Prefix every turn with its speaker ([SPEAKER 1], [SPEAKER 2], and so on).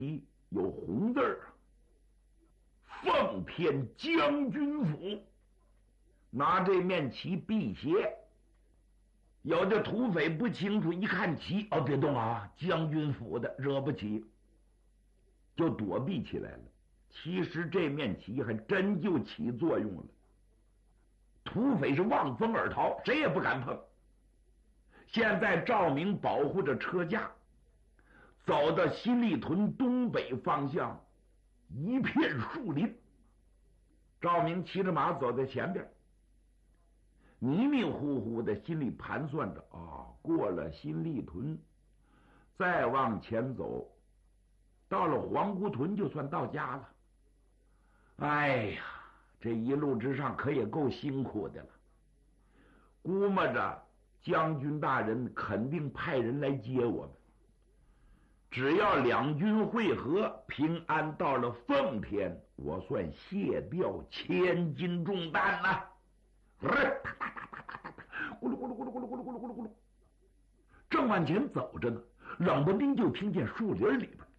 [SPEAKER 1] 有红字儿，奉天将军府。拿这面旗辟邪。有的土匪不清楚，一看旗，哦，别动啊，将军府的，惹不起，就躲避起来了。其实这面旗还真就起作用了，土匪是望风而逃，谁也不敢碰。现在赵明保护着车架，走到新立屯东北方向，一片树林。赵明骑着马走在前边，迷迷糊糊的，心里盘算着啊，过了新立屯，再往前走，到了黄姑屯就算到家了。哎呀，这一路之上可也够辛苦的了。估摸着将军大人肯定派人来接我们，只要两军会合，平安到了奉天，我算卸掉千斤重担呐！咕噜咕噜咕噜咕噜咕噜咕噜咕噜咕噜，正往前走着呢，冷不丁就听见树林里边